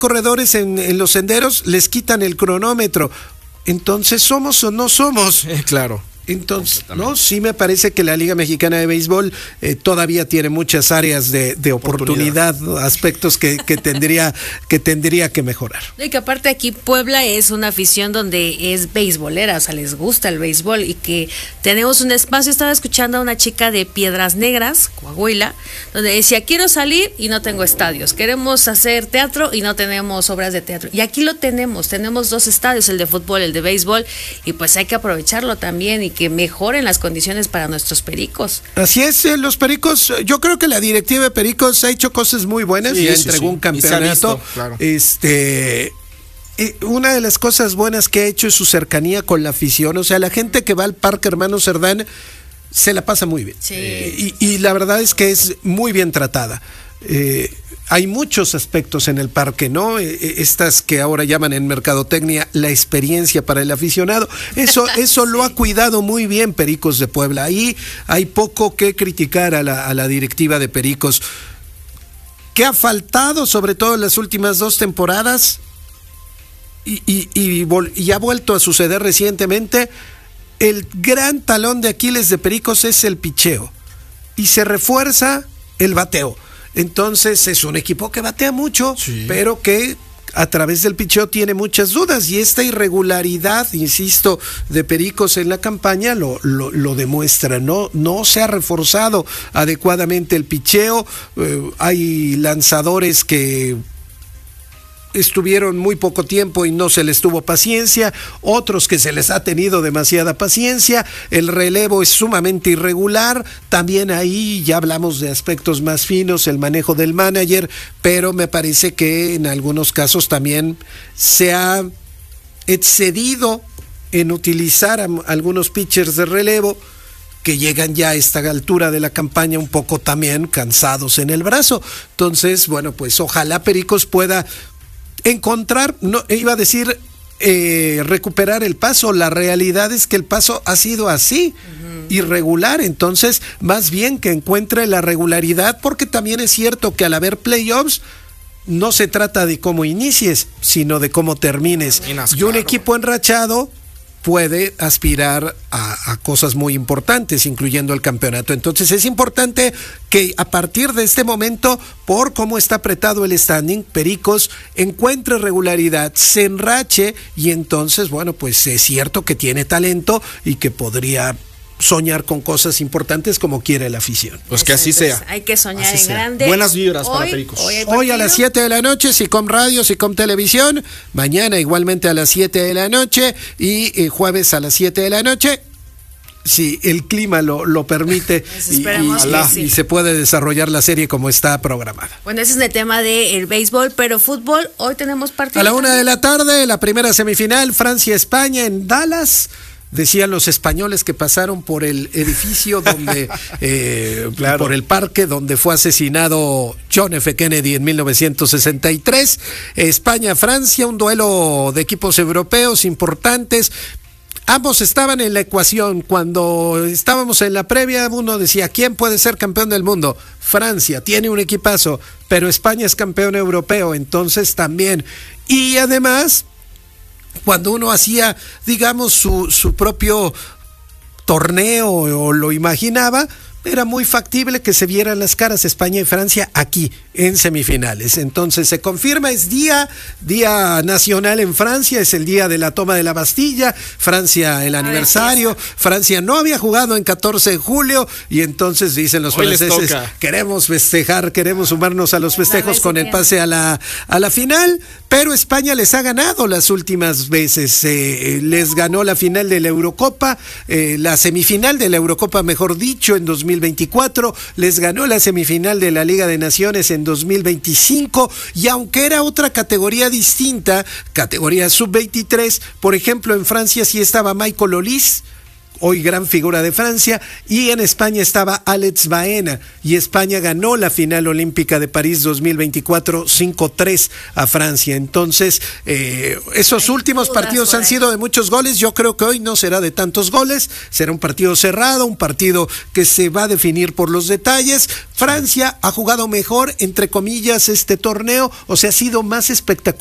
corredores en los senderos, les quitan el cronómetro. Entonces, ¿somos o no somos? Claro. Entonces, no, sí me parece que la Liga Mexicana de Béisbol todavía tiene muchas áreas de oportunidad, aspectos que tendría que mejorar. Y que aparte aquí Puebla es una afición donde es beisbolera, o sea, les gusta el béisbol y que tenemos un espacio. Estaba escuchando a una chica de Piedras Negras, Coahuila, donde decía, quiero salir y no tengo estadios, queremos hacer teatro y no tenemos obras de teatro. Y aquí lo tenemos 2 estadios, el de fútbol, el de béisbol, y pues hay que aprovecharlo también y que mejoren las condiciones para nuestros Pericos. Así es, los Pericos, yo creo que la directiva de Pericos ha hecho cosas muy buenas, ya entregó un campeonato. Visto, claro. Una de las cosas buenas que ha hecho es su cercanía con la afición, o sea, la gente que va al Parque Hermano Cerdán se la pasa muy bien. Sí. Y la verdad es que es muy bien tratada. Hay muchos aspectos en el parque, ¿no? Estas que ahora llaman en mercadotecnia la experiencia para el aficionado. Eso sí. Lo ha cuidado muy bien Pericos de Puebla. Ahí hay poco que criticar a la directiva de Pericos. ¿Qué ha faltado, sobre todo en las últimas 2 temporadas? Y ha vuelto a suceder recientemente. El gran talón de Aquiles de Pericos es el picheo. Y se refuerza el bateo. Entonces es un equipo que batea mucho, sí, pero que a través del picheo tiene muchas dudas, y esta irregularidad, insisto, de Pericos en la campaña lo demuestra. No se ha reforzado adecuadamente el picheo. Hay lanzadores que estuvieron muy poco tiempo y no se les tuvo paciencia, otros que se les ha tenido demasiada paciencia, el relevo es sumamente irregular, también ahí ya hablamos de aspectos más finos, el manejo del manager, pero me parece que en algunos casos también se ha excedido en utilizar a algunos pitchers de relevo que llegan ya a esta altura de la campaña un poco también cansados en el brazo. Entonces, bueno, pues ojalá Pericos pueda encontrar, no iba a decir recuperar el paso. La realidad es que el paso ha sido así, irregular. Entonces, más bien que encuentre la regularidad, porque también es cierto que al haber playoffs no se trata de cómo inicies, sino de cómo termines. Y un equipo enrachado puede aspirar a cosas muy importantes, incluyendo el campeonato. Entonces es importante que a partir de este momento, por cómo está apretado el standing, Pericos encuentre regularidad, se enrache, y entonces, bueno, pues es cierto que tiene talento y que podría soñar con cosas importantes como quiere la afición. Pues que así sea. Hay que soñar en grande. Buenas vibras para Pericos. Hoy a las 7 de la noche, SICOM Radio, SICOM Televisión. Mañana igualmente a las 7 de la noche y jueves a las 7 de la noche. Si el clima lo permite y se puede desarrollar la serie como está programada. Bueno, ese es el tema del béisbol, pero fútbol, hoy tenemos partido. A la 1 de la tarde, la primera semifinal, Francia-España en Dallas. Decían los españoles que pasaron por el edificio donde, claro, por el parque donde fue asesinado John F. Kennedy en 1963. España-Francia, un duelo de equipos europeos importantes. Ambos estaban en la ecuación. Cuando estábamos en la previa, uno decía, ¿quién puede ser campeón del mundo? Francia, tiene un equipazo, pero España es campeón europeo, entonces también. Y además, cuando uno hacía, digamos, su propio torneo o lo imaginaba, era muy factible que se vieran las caras España y Francia aquí en semifinales. Entonces se confirma, es día nacional en Francia, es el día de la toma de la Bastilla, Francia el aniversario, Francia no había jugado en 14 de julio y entonces dicen los franceses, queremos festejar, queremos sumarnos a los festejos con el pase a la final, pero España les ha ganado las últimas veces, les ganó la final de la Eurocopa, la semifinal de la Eurocopa mejor dicho en 2024, les ganó la semifinal de la Liga de Naciones en 2025, y aunque era otra categoría distinta, categoría sub-23, por ejemplo en Francia sí estaba Michael Olise, hoy gran figura de Francia, y en España estaba Alex Baena, y España ganó la final olímpica de París 2024 5-3 a Francia. Entonces, esos últimos partidos han sido de muchos goles. Yo creo que hoy no será de tantos goles, será un partido cerrado, un partido que se va a definir por los detalles. Francia ha jugado mejor, entre comillas, este torneo, o sea, ha sido más espectacular